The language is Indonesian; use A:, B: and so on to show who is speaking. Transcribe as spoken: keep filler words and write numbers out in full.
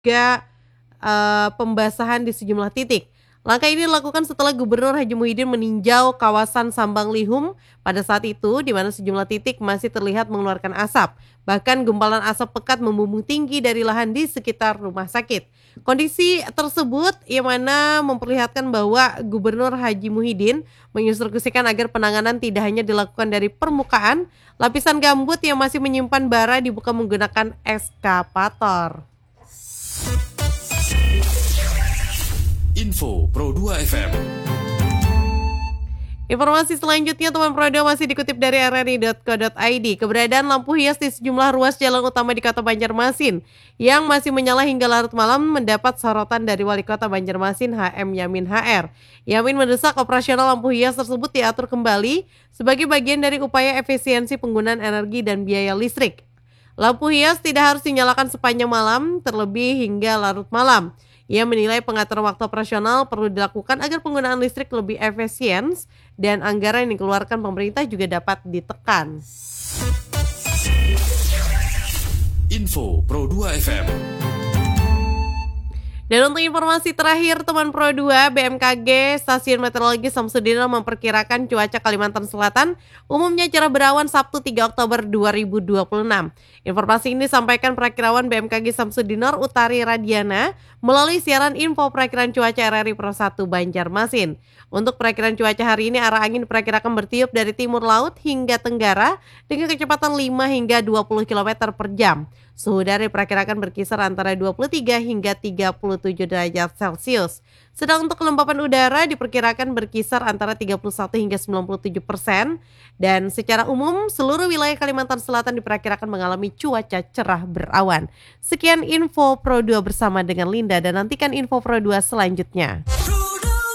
A: juga uh, pembasahan di sejumlah titik. Langkah ini dilakukan setelah Gubernur Haji Muhyiddin meninjau kawasan Sambang Lihum pada saat itu di mana sejumlah titik masih terlihat mengeluarkan asap. Bahkan gumpalan asap pekat membumbung tinggi dari lahan di sekitar rumah sakit. Kondisi tersebut yang mana memperlihatkan bahwa Gubernur Haji Muhyiddin menginstruksikan agar penanganan tidak hanya dilakukan dari permukaan, lapisan gambut yang masih menyimpan bara dibuka menggunakan ekskavator.
B: Info Pro dua F M.
A: Informasi selanjutnya teman Pro dua masih dikutip dari r r i dot co dot i d. Keberadaan lampu hias di sejumlah ruas jalan utama di Kota Banjarmasin yang masih menyala hingga larut malam mendapat sorotan dari Wali Kota Banjarmasin H M Yamin H R. Yamin mendesak operasional lampu hias tersebut diatur kembali sebagai bagian dari upaya efisiensi penggunaan energi dan biaya listrik. Lampu hias tidak harus dinyalakan sepanjang malam, terlebih hingga larut malam. Ia menilai pengaturan waktu operasional perlu dilakukan agar penggunaan listrik lebih efisien dan anggaran yang dikeluarkan pemerintah juga dapat ditekan.
B: Info Pro dua F M.
A: Dan untuk informasi terakhir teman Pro dua, B M K G Stasiun Meteorologi Samsudinur memperkirakan cuaca Kalimantan Selatan umumnya cerah berawan Sabtu tiga Oktober dua ribu dua puluh enam. Informasi ini disampaikan Prakirawan B M K G Samsudinur Utari Radiana melalui siaran info perakiraan cuaca R R I Pro satu Banjarmasin. Untuk perakiraan cuaca hari ini arah angin diperkirakan bertiup dari timur laut hingga tenggara dengan kecepatan lima hingga dua puluh kilometer per jam. Suhu udara diperkirakan berkisar antara dua puluh tiga hingga tiga puluh tujuh derajat Celcius. Sedang untuk kelembapan udara diperkirakan berkisar antara tiga puluh satu hingga sembilan puluh tujuh persen. Dan secara umum seluruh wilayah Kalimantan Selatan diperkirakan mengalami cuaca cerah berawan. Sekian info Pro dua bersama dengan Linda dan nantikan info Pro dua selanjutnya.